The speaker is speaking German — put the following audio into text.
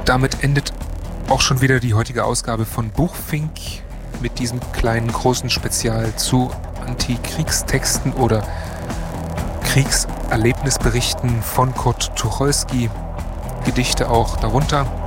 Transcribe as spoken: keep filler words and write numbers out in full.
damit endet auch schon wieder die heutige Ausgabe von Buchfink mit diesem kleinen, großen Spezial zu Antikriegstexten oder Kriegserlebnisberichten von Kurt Tucholsky. Gedichte auch darunter.